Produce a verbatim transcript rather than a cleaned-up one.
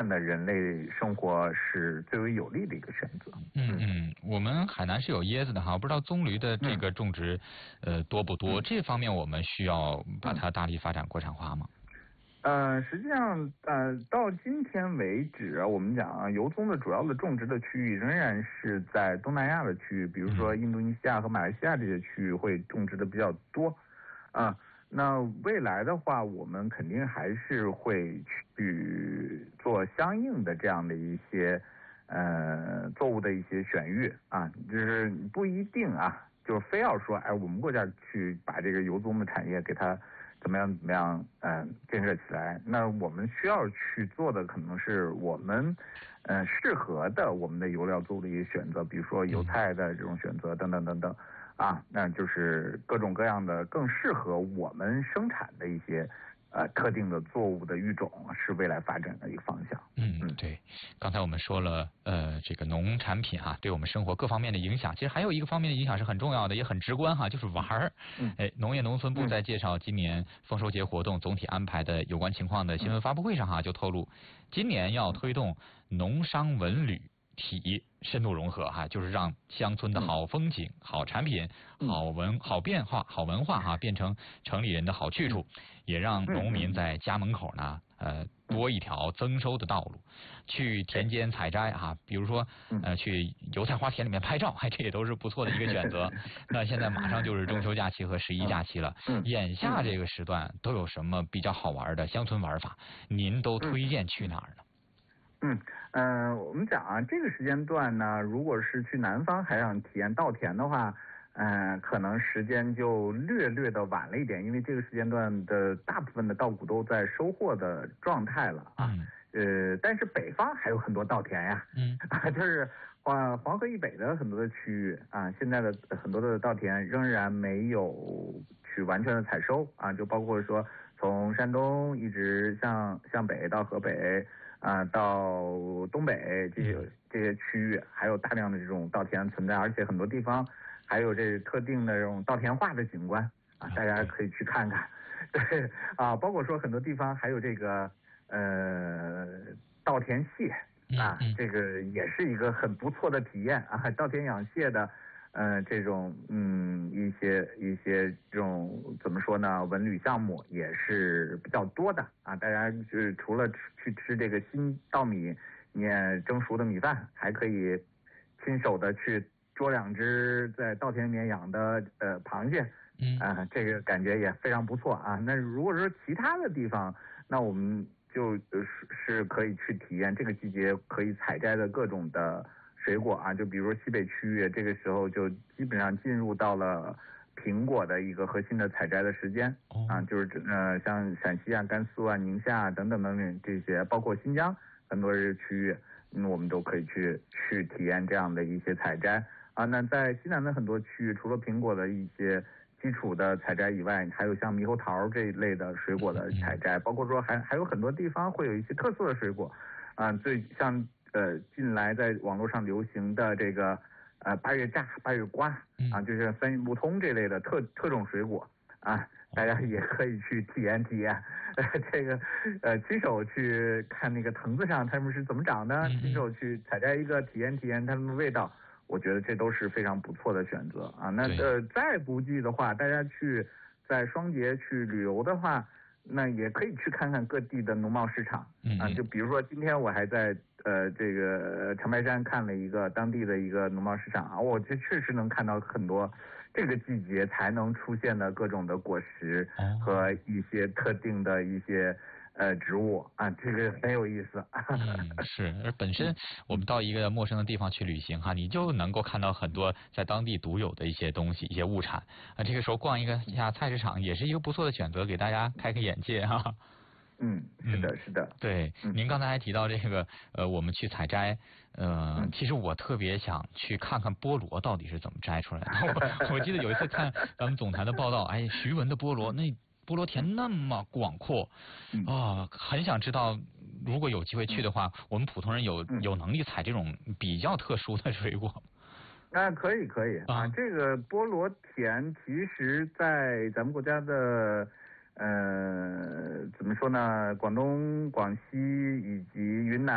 的人类生活是最为有利的一个选择。 嗯嗯，我们海南是有椰子的哈，不知道棕榈的这个种植、嗯、呃多不多？这方面我们需要把它大力发展国产化吗？ 呃，实际上，呃，到今天为止，我们讲啊，油棕的主要的种植的区域仍然是在东南亚的区域，比如说印度尼西亚和马来西亚这些区域会种植的比较多，啊、呃，那未来的话，我们肯定还是会去做相应的这样的一些呃作物的一些选育啊，就是不一定啊，就是非要说，哎，我们国家去把这个油棕的产业给它。怎么样？怎么样？嗯、呃，建设起来。那我们需要去做的，可能是我们，呃，适合的我们的油料作物的一些选择，比如说油菜的这种选择，等等等等，啊，那就是各种各样的更适合我们生产的一些。呃，特定的作物的育种是未来发展的一个方向。 嗯嗯，对。刚才我们说了，呃，这个农产品哈、啊，对我们生活各方面的影响，其实还有一个方面的影响是很重要的，也很直观哈、啊，就是玩儿。嗯。哎，农业农村部在介绍今年丰收节活动总体安排的有关情况的新闻发布会上哈、啊，就透露，今年要推动农商文旅体深度融合哈、啊，就是让乡村的好风景、好产品、好文、好变化、好文化哈、啊，变成城里人的好去处，也让农民在家门口呢，呃，多一条增收的道路。去田间采摘啊，比如说呃，去油菜花田里面拍照，哎，这也都是不错的一个选择。那现在马上就是中秋假期和十一假期了，眼下这个时段都有什么比较好玩的乡村玩法？您都推荐去哪儿呢？ 嗯嗯、呃，我们讲啊，这个时间段呢，如果是去南方还想体验稻田的话，嗯、呃，可能时间就略略的晚了一点，因为这个时间段的大部分的稻谷都在收获的状态了啊。嗯、呃，但是北方还有很多稻田呀，嗯啊，就是黄黄河以北的很多的区域啊，现在的很多的稻田仍然没有去完全的采收啊，就包括说从山东一直向向北到河北。啊，到东北这些这些区域，还有大量的这种稻田存在，而且很多地方还有这特定的这种稻田化的景观啊，大家可以去看看。对啊，包括说很多地方还有这个呃稻田蟹啊，这个也是一个很不错的体验啊，稻田养蟹的。呃，这种嗯一些一些这种怎么说呢？文旅项目也是比较多的啊。大家就是除了去吃这个新稻米也蒸熟的米饭，还可以亲手的去捉两只在稻田里面养的呃螃蟹，嗯啊，这个感觉也非常不错啊。那如果说其他的地方，那我们就是是可以去体验这个季节可以采摘的各种的。水果啊，就比如说西北区域，这个时候就基本上进入到了苹果的一个核心的采摘的时间、哦、啊，就是呃像陕西啊、甘肃啊、宁夏啊等等等等这些，包括新疆很多这个区域，嗯，我们都可以去去体验这样的一些采摘啊。那在西南的很多区域，除了苹果的一些基础的采摘以外，还有像猕猴桃这一类的水果的采摘，包括说还还有很多地方会有一些特色的水果啊，最像。呃，近来在网络上流行的这个呃八月榨、八月瓜啊，就是三运不通这类的特特种水果啊，大家也可以去体验体验。呃，这个呃亲手去看那个藤子上它们是怎么长的，亲手去采摘一个体验体验它们的味道，我觉得这都是非常不错的选择啊。那呃再不济的话，大家去在双节去旅游的话。那也可以去看看各地的农贸市场啊，就比如说今天我还在呃这个长白山看了一个当地的一个农贸市场啊，我这确实能看到很多这个季节才能出现的各种的果实和一些特定的一些呃植物啊，这个很有意思。 嗯，是，而本身我们到一个陌生的地方去旅行哈，你就能够看到很多在当地独有的一些东西、一些物产啊。这个时候逛一个下菜市场也是一个不错的选择，给大家开开眼界哈。 嗯，是的，是的。 对，您刚才还提到这个呃，我们去采摘，呃，其实我特别想去看看菠萝到底是怎么摘出来的。我, 我记得有一次看咱们总台的报道，哎，徐闻的菠萝那。菠萝田那么广阔啊、哦，很想知道，如果有机会去的话，我们普通人有有能力采这种比较特殊的水果。 那可以可以啊，这个菠萝田其实在咱们国家的呃怎么说呢，广东、广西以及云南。